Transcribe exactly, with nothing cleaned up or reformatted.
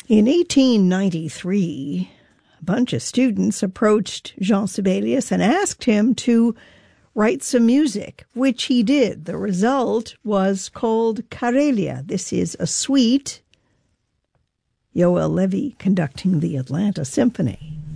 In eighteen ninety-three, a bunch of students approached Jean Sibelius and asked him to write some music, which he did. The result was called Karelia. This is a suite, Yoel Levi conducting the Atlanta Symphony.